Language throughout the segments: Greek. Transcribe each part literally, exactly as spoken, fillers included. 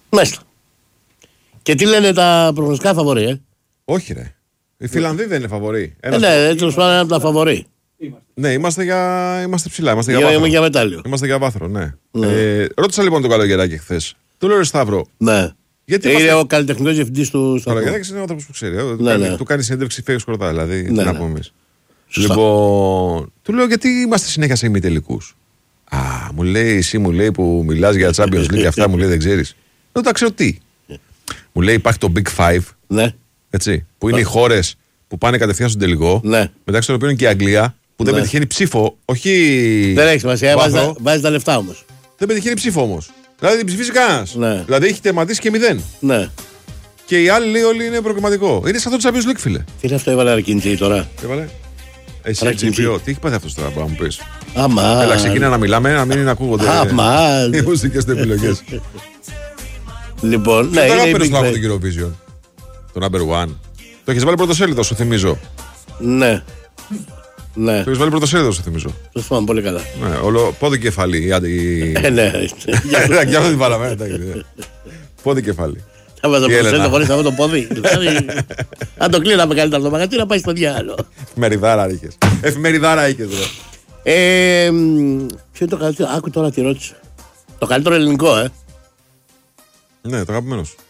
Μάλιστα. Και τι λένε τα προγνωστικά φαβορί, ε? Όχι, ρε. Οι Φιλανδοί δεν είναι φαβορί. Ε, ναι, τέλος πάντων είναι από τα φαβορί. Ναι, είμαστε, για... είμαστε ψηλά. Είμαστε για, για, βάθρο. για μετάλλιο. Είμαστε για βάθρο, ναι. ναι. Ε, ρώτησα λοιπόν τον Καλογεράκη χθες. Του λέω, ρε Σταύρο. Ναι. Γιατί είναι είμαστε... ο καλλιτεχνικός διευθυντής του σταθμού. Ο Καλογεράκης είναι ο άνθρωπος που ξέρει. Ναι, του, κάνει, ναι. του κάνει συνέντευξη φέγγι σκορδά, δηλαδή. Ναι, τι να ναι. πούμε εμείς. Λοιπόν, του λέω, γιατί είμαστε συνέχεια σε ημιτελικούς. Α, μου λέει, εσύ μου λέει που μιλάς για Champions League και αυτά, μου λέει, δεν ξέρεις. Δεν τα ξέρω τι. Μου λέει, υπάρχει το Big Five. Ναι. Έτσι, που είναι οι χώρες που πάνε κατευθείαν στον τελικό. Ναι. Μεταξύ των οποίων είναι και η Αγγλία, που δεν ναι. πετυχαίνει ψήφο. Όχι. Δεν έχει σημασία, βάζει, βάζει τα λεφτά όμως. Δεν πετυχαίνει ψήφο όμως. Δηλαδή δεν ψηφίζει κανένας. Ναι. Δηλαδή έχει τερματίσει και μηδέν. Ναι. Και οι άλλοι λέει όλοι είναι προκριματικό. Είναι σαν το Champions League, φίλε. Τι είναι αυτό, έβαλε Αρκίντσι τώρα. Έβαλε. Εσύ έτσι ποιό. Τι έχει πάθει αυτό τώρα, να μου πει. Αμά. Έλα, ξεκινά να μιλάμε, να μην ακούγονται. Αμά. Οι μουσικές του επιλογές. Λοιπόν, ναι, είναι. είναι Το αγαπητό του Eurovision. Το number one. Το έχεις βάλει πρωτοσέλιδο, σου θυμίζω. Ναι. Ναι. Το έχεις βάλει πρωτοσέλιδο, σου θυμίζω. Το θυμάμαι πολύ καλά. Ναι, όλο πόδι κεφάλι. Ε, ναι. Για αυτό την βάλαμε. Πόδι κεφάλι. Θα βάζω πρωτοσέλιδο χωρίς αυτό το πόδι. Αν το κλείναμε καλύτερα το μαγαζί να πάει στο διάλογο. Εφημεριδάρα είχες. Εφημεριδάρα είχες, ρε. Ποιο είναι το καλύτερο, άκου τώρα τη ρώτηση. Το καλύτερο ελληνικό, ε. Ναι, το αγαπημένο σου.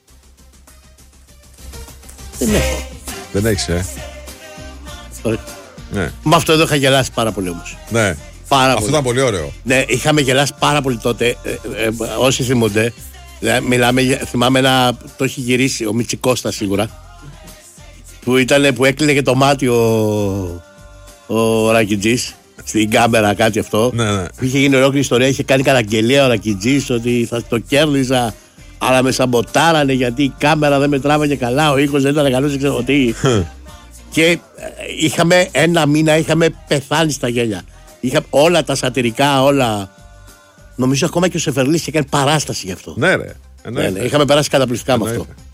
Δεν έχω. Δεν έχεις, ε. Όχι. Ναι. Με αυτό εδώ είχα γελάσει πάρα πολύ όμως. Ναι. Πάρα αυτό πολύ. ήταν πολύ ωραίο. Ναι, είχαμε γελάσει πάρα πολύ τότε. Ε, ε, όσοι θυμούνται, ε, μιλάμε, θυμάμαι να το έχει γυρίσει ο Μητσικώστας σίγουρα. Που, ήταν, που έκλεινε και το μάτι ο, ο Ρακιτζής στην κάμερα, κάτι αυτό. Ναι, ναι. Που είχε γίνει ολόκληρη ιστορία, είχε κάνει καταγγελία ο Ρακιτζής ότι θα το κέρδιζα. Αλλά με σαμποτάρανε γιατί η κάμερα δεν με τράβαγε καλά, ο ήχος δεν ήταν καλός, δεν ξέρω τι. Και είχαμε ένα μήνα, είχαμε πεθάνει στα γέλια. Είχα όλα τα σατυρικά, όλα. Νομίζω ακόμα και ο Σεφερλής είχε κάνει παράσταση γι' αυτό. Ναι, ρε. Ναι, ναι, είχαμε περάσει καταπληκτικά με αυτό.